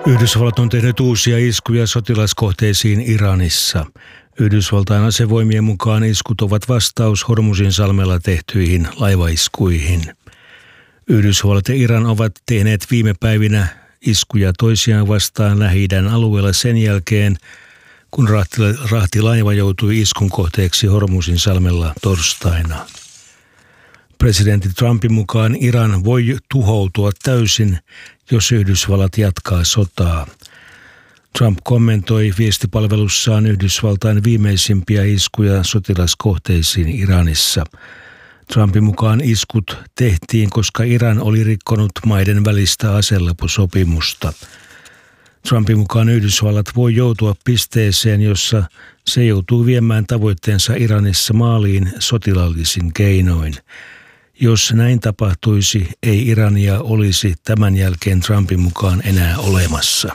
Yhdysvallat on tehnyt uusia iskuja sotilaskohteisiin Iranissa. Yhdysvaltain asevoimien mukaan iskut ovat vastaus Hormuzin salmella tehtyihin laivaiskuihin. Yhdysvallat ja Iran ovat tehneet viime päivinä iskuja toisiaan vastaan Lähi-idän alueella sen jälkeen, kun rahtilaiva joutui iskun kohteeksi Hormuzin salmella torstaina. Presidentti Trumpin mukaan Iran voi tuhoutua täysin, jos Yhdysvallat jatkaa sotaa. Trump kommentoi viestipalvelussaan Yhdysvaltain viimeisimpiä iskuja sotilaskohteisiin Iranissa. Trumpin mukaan iskut tehtiin, koska Iran oli rikkonut maiden välistä aseleposopimusta. Trumpin mukaan Yhdysvallat voi joutua pisteeseen, jossa se joutuu viemään tavoitteensa Iranissa maaliin sotilaallisin keinoin. Jos näin tapahtuisi, ei Irania olisi tämän jälkeen Trumpin mukaan enää olemassa.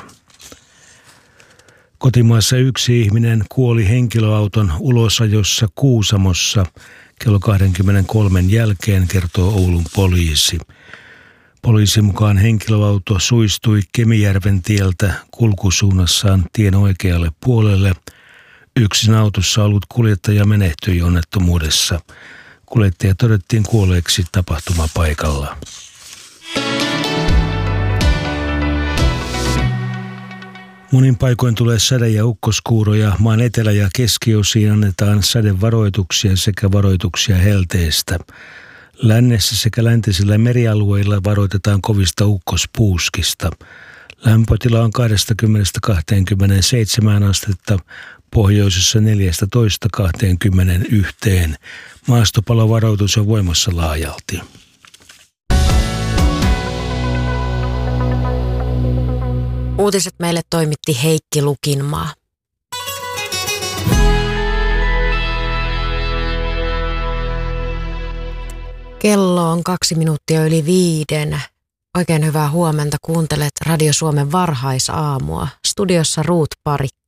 Kotimaassa yksi ihminen kuoli henkilöauton ulosajossa Kuusamossa kello 23 jälkeen, kertoo Oulun poliisi. Poliisin mukaan henkilöauto suistui Kemijärven tieltä kulkusuunnassaan tien oikealle puolelle. Yksin autossa ollut kuljettaja menehtyi onnettomuudessa. Kuljettaja todettiin kuolleeksi tapahtumapaikalla. Monin paikoin tulee säde- ja ukkoskuuroja. Maan etelä- ja keskiosiin annetaan sädevaroituksia sekä varoituksia helteestä. Lännessä sekä läntisillä merialueilla varoitetaan kovista ukkospuuskista. Lämpötila on 20–27 astetta, pohjoisessa 14–21. Maastopalovaroitus on voimassa laajalti. Uutiset meille toimitti Heikki Lukinmaa. Kello on 5:02. Oikein hyvää huomenta. Kuuntelet Radio Suomen varhaisaamua. Studiossa Ruut Parikka.